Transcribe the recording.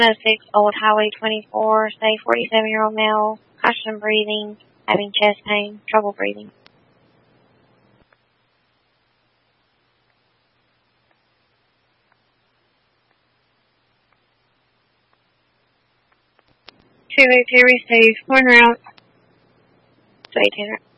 106 Old Highway 24, say 47-year-old male, oxygen breathing, having chest pain, trouble breathing. Two received, one route. 1800.